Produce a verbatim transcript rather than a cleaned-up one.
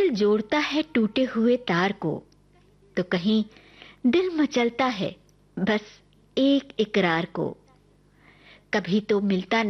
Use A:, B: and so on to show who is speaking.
A: दिल जोड़ता है टूटे हुए तार को, तो कहीं दिल मचलता है बस एक इकरार को। कभी तो मिलता